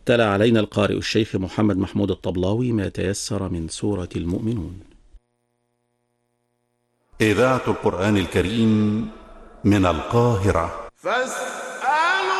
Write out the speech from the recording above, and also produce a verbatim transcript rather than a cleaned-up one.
تلا علينا القارئ الشيخ محمد محمود الطبلاوي ما تيسر من سورة المؤمنون. إذاعة القرآن الكريم من القاهرة.